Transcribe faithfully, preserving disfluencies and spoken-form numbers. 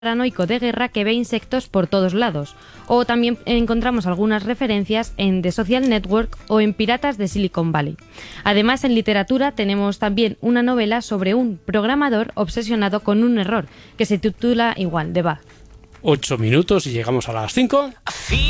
paranoico de guerra que ve insectos por todos lados. O también encontramos algunas referencias en The Social Network o en Piratas de Silicon Valley. Además, en literatura tenemos también una novela sobre un programador obsesionado con un error, que se titula igual, The Bug. Ocho minutos y llegamos a las cinco.